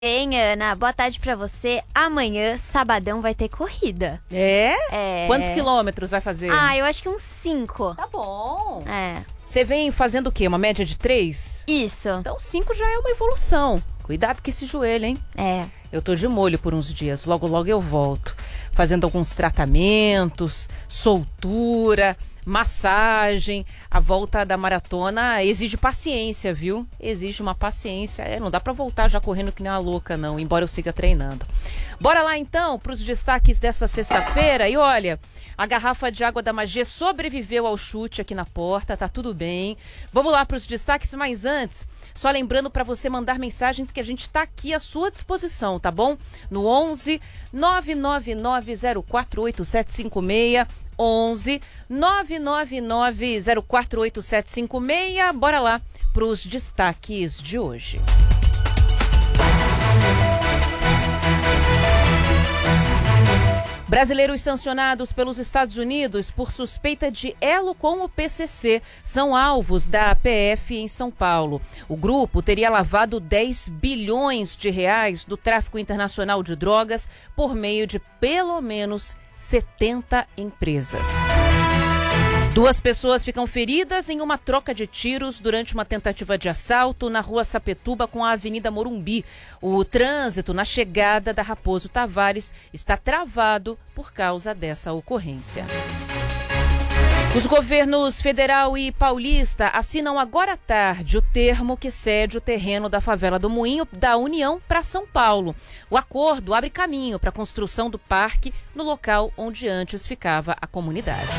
Bem, Ana, boa tarde pra você. Amanhã, sabadão, vai ter corrida. É? É. Quantos quilômetros vai fazer? Eu acho que uns 5. Tá bom. É. Você vem fazendo o quê? Uma média de 3? Isso. Então 5 já é uma evolução. Cuidado com esse joelho, hein? É. Eu tô de molho por uns dias. Logo, logo eu volto. Fazendo alguns tratamentos, soltura, massagem. A volta da maratona exige paciência, viu? Exige uma paciência. Não dá pra voltar já correndo que nem uma louca, não. Embora eu siga treinando. Bora lá, então, pros destaques dessa sexta-feira. E olha, a garrafa de água da Magê sobreviveu ao chute aqui na porta. Tá tudo bem. Vamos lá pros destaques, mas antes... Só lembrando para você mandar mensagens que a gente está aqui à sua disposição, tá bom? No 11 999048756, 11 999048756. Bora lá para os destaques de hoje. Brasileiros sancionados pelos Estados Unidos por suspeita de elo com o PCC são alvos da PF em São Paulo. O grupo teria lavado 10 bilhões de reais do tráfico internacional de drogas por meio de pelo menos 70 empresas. 2 pessoas ficam feridas em uma troca de tiros durante uma tentativa de assalto na rua Sapetuba com a Avenida Morumbi. O trânsito na chegada da Raposo Tavares está travado por causa dessa ocorrência. Os governos federal e paulista assinam agora à tarde o termo que cede o terreno da favela do Moinho da União para São Paulo. O acordo abre caminho para a construção do parque no local onde antes ficava a comunidade.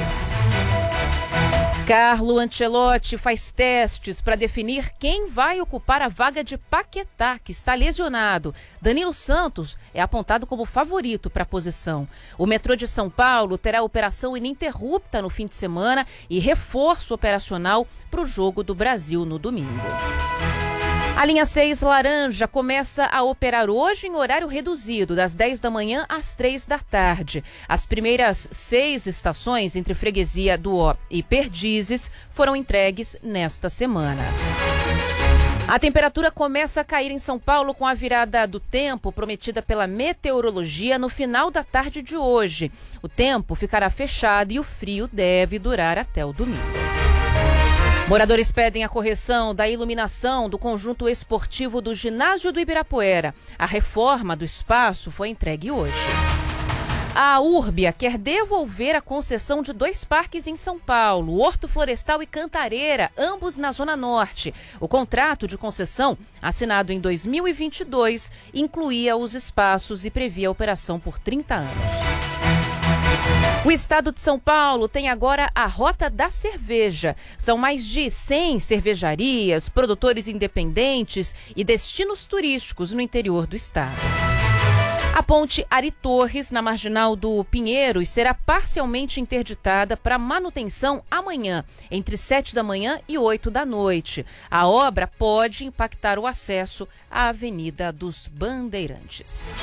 Carlo Ancelotti faz testes para definir quem vai ocupar a vaga de Paquetá, que está lesionado. Danilo Santos é apontado como favorito para a posição. O metrô de São Paulo terá operação ininterrupta no fim de semana e reforço operacional para o Jogo do Brasil no domingo. A linha 6 laranja começa a operar hoje em horário reduzido, das 10 da manhã às 3 da tarde. As primeiras 6 estações entre Freguesia do Ó e Perdizes foram entregues nesta semana. A temperatura começa a cair em São Paulo com a virada do tempo prometida pela meteorologia no final da tarde de hoje. O tempo ficará fechado e o frio deve durar até o domingo. Moradores pedem a correção da iluminação do conjunto esportivo do Ginásio do Ibirapuera. A reforma do espaço foi entregue hoje. A Urbia quer devolver a concessão de 2 parques em São Paulo, Horto Florestal e Cantareira, ambos na Zona Norte. O contrato de concessão, assinado em 2022, incluía os espaços e previa a operação por 30 anos. O estado de São Paulo tem agora a Rota da Cerveja. São mais de 100 cervejarias, produtores independentes e destinos turísticos no interior do estado. A ponte Ari Torres, na Marginal do Pinheiros, será parcialmente interditada para manutenção amanhã, entre 7 da manhã e 8 da noite. A obra pode impactar o acesso à Avenida dos Bandeirantes.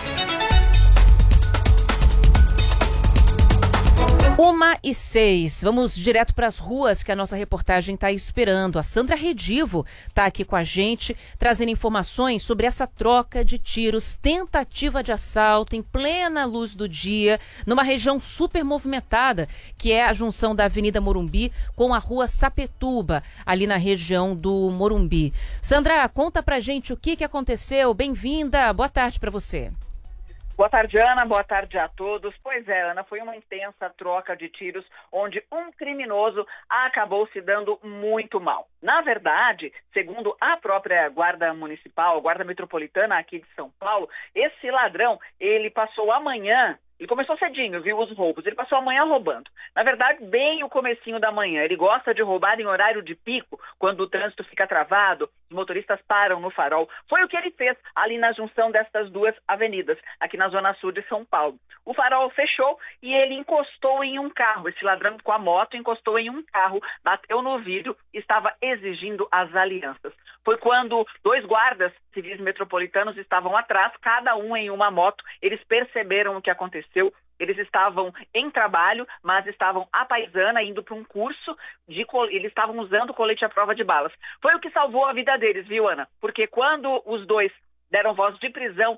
1h06. Vamos direto para as ruas que a nossa reportagem está esperando. A Sandra Redivo está aqui com a gente, trazendo informações sobre essa troca de tiros, tentativa de assalto em plena luz do dia, numa região super movimentada, que é a junção da Avenida Morumbi com a rua Sapetuba, ali na região do Morumbi. Sandra, conta pra gente o que aconteceu. Bem-vinda, boa tarde para você. Boa tarde, Ana. Boa tarde a todos. Pois é, Ana, foi uma intensa troca de tiros onde um criminoso acabou se dando muito mal. Na verdade, segundo a própria Guarda Municipal, Guarda Metropolitana aqui de São Paulo, esse ladrão, ele passou amanhã. Ele começou cedinho, viu, os roubos. Ele passou a manhã roubando. Na verdade, bem o comecinho da manhã. Ele gosta de roubar em horário de pico, quando o trânsito fica travado, os motoristas param no farol. Foi o que ele fez ali na junção destas 2 avenidas, aqui na Zona Sul de São Paulo. O farol fechou e ele encostou em um carro. Esse ladrão com a moto encostou em um carro, bateu no vidro e estava exigindo as alianças. Foi quando 2 guardas civis metropolitanos estavam atrás, cada um em uma moto. Eles perceberam o que aconteceu. Eles estavam em trabalho, mas estavam à paisana, indo para um curso, eles estavam usando colete à prova de balas. Foi o que salvou a vida deles, viu, Ana? Porque quando os 2 deram voz de prisão